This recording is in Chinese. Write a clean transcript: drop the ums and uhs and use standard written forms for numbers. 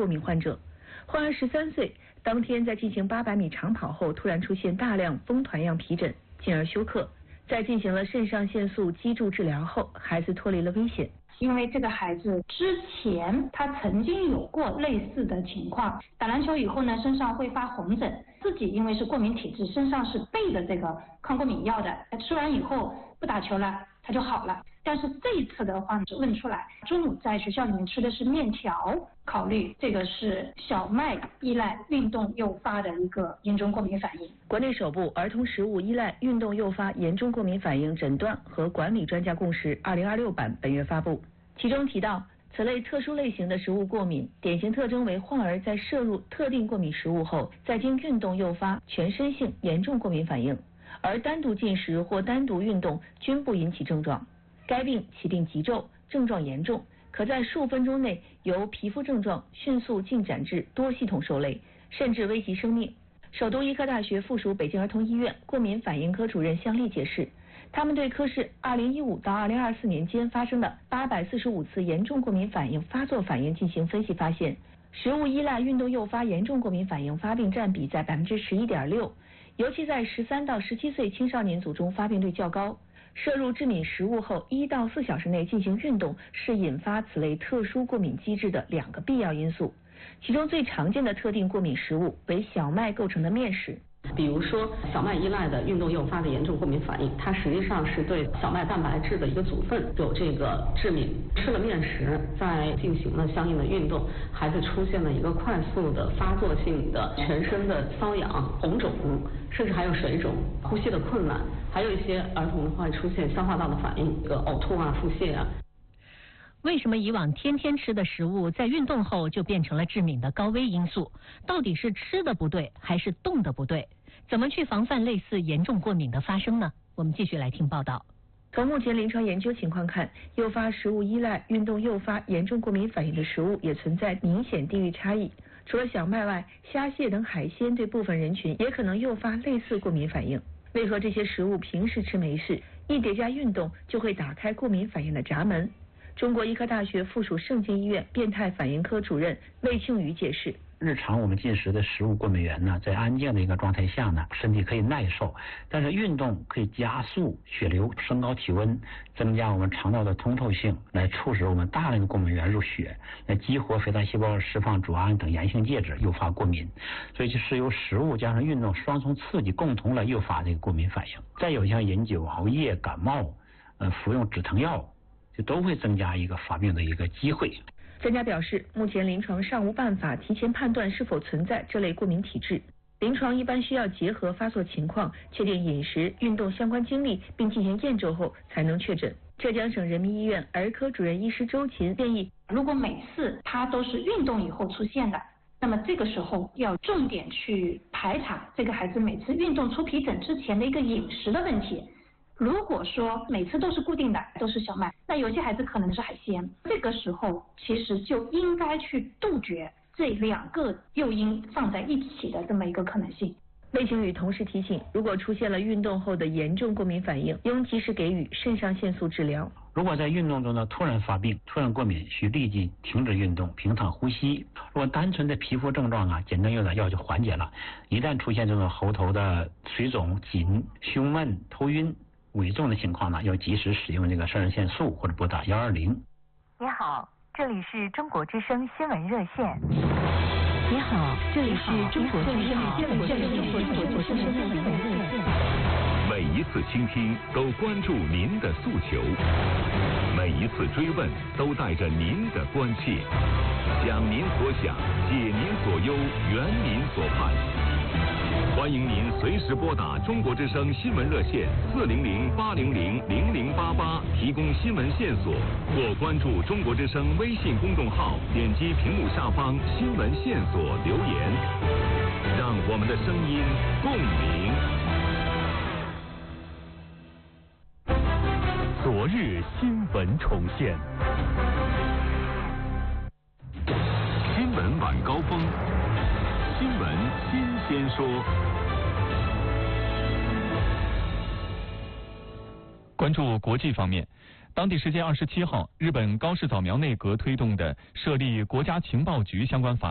过敏患者。患儿13岁，当天在进行800米长跑后，突然出现大量风团样皮疹，进而休克。在进行了肾上腺素激注治疗后，孩子脱离了危险。 因为这个孩子之前他曾经有过类似的情况，打篮球以后呢，身上会发红疹，自己因为是过敏体质，身上是备的这个抗过敏药的，吃完以后不打球了，他就好了。但是这一次的话问出来，中午在学校里面吃的是面条，考虑这个是小麦依赖运动诱发的一个严重过敏反应。 国内首部儿童食物依赖运动诱发严重过敏反应诊断和管理专家共识2026版本月发布，其中提到，此类特殊类型的食物过敏，典型特征为患儿在摄入特定过敏食物后，再经运动诱发全身性严重过敏反应，而单独进食或单独运动均不引起症状。该病起病急骤，症状严重，可在数分钟内由皮肤症状迅速进展至多系统受累，甚至危及生命。首都医科大学附属北京儿童医院过敏反应科主任向丽解释，他们对科室2015到2024年间发生的845次严重过敏反应发作反应进行分析，发现食物依赖运动诱发严重过敏反应发病占比在11.6%，尤其在13到17岁青少年组中发病率较高。摄入致敏食物后1到4小时内进行运动是引发此类特殊过敏机制的2个必要因素，其中最常见的特定过敏食物为小麦构成的面食。 比如说小麦依赖的运动诱发的严重过敏反应，它实际上是对小麦蛋白质的一个组分有这个致敏。吃了面食，再进行了相应的运动，孩子出现了一个快速的发作性的全身的瘙痒、红肿，甚至还有水肿、呼吸的困难，还有一些儿童会出现消化道的反应，呕吐啊、腹泻啊。 为什么以往天天吃的食物在运动后就变成了致敏的高危因素？到底是吃的不对还是动的不对？怎么去防范类似严重过敏的发生呢？我们继续来听报道。 从目前临床研究情况看，诱发食物依赖运动诱发严重过敏反应的食物也存在明显地域差异。除了小麦外，虾蟹等海鲜对部分人群也可能诱发类似过敏反应。为何这些食物平时吃没事，一叠加运动就会打开过敏反应的闸门？中国医科大学附属盛京医院变态反应科主任魏庆宇解释， 日常我们进食的食物过敏源呢，在安静的一个状态下呢，身体可以耐受，但是运动可以加速血流，升高体温，增加我们肠道的通透性，来促使我们大量的过敏源入血，来激活肥大细胞释放组胺等炎性介质，诱发过敏。所以就是由食物加上运动双重刺激，共同来诱发这个过敏反应。再有像饮酒、熬夜、感冒，服用止疼药，就都会增加一个发病的一个机会。 专家表示，目前临床尚无办法提前判断是否存在这类过敏体质，临床一般需要结合发作情况，确定饮食、运动相关经历，并进行验证后才能确诊。浙江省人民医院儿科主任医师周琴建议， 如果每次他都是运动以后出现的，那么这个时候要重点去排查这个孩子每次运动出皮疹之前的一个饮食的问题。如果说每次都是固定的，都是小麦，那有些孩子可能是海鲜，这个时候其实就应该去杜绝这2个诱因放在一起的这么一个可能性。 魏庆宇同时提醒，如果出现了运动后的严重过敏反应，应及时给予肾上腺素治疗。 如果在运动中呢突然发病、突然过敏，需立即停止运动，平躺呼吸。如果单纯的皮肤症状啊，简单用点药就缓解了。一旦出现这种喉头的水肿、紧、胸闷、头晕、危重的情况呢，要及时使用这个肾上腺素或者拨打120。 你好，这里是中国之声新闻热线。 你好，这里是中国之声新闻热线。 每一次倾听都关注您的诉求，每一次追问都带着您的关切，讲您所想，解您所忧，圆您所盼。欢迎您随时拨打中国之声新闻热线400-800-0088提供新闻线索，或关注中国之声微信公众号，点击屏幕下方新闻线索留言，让我们的声音共鸣。昨日新闻重现，新闻晚高峰，新闻新鲜说。 关注国际方面，当地时间27号，日本高市早苗内阁推动的设立国家情报局相关法